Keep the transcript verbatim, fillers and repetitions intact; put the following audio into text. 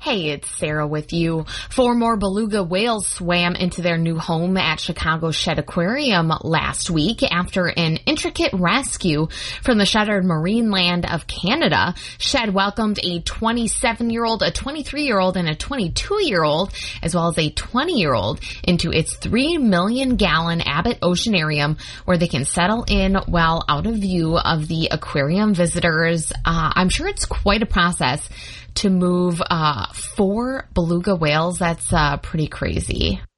Hey, it's Sarah with you. Four more beluga whales swam into their new home at Chicago Shedd Aquarium last week after an intricate rescue from the shuttered marine land of Canada. Shedd welcomed a twenty-seven-year-old, a twenty-three-year-old, and a twenty-two-year-old, as well as a twenty-year-old, into its three million gallon Abbott Oceanarium, where they can settle in well out of view of the aquarium visitors. Uh, I'm sure it's quite a process to move uh, four beluga whales. That's uh, pretty crazy.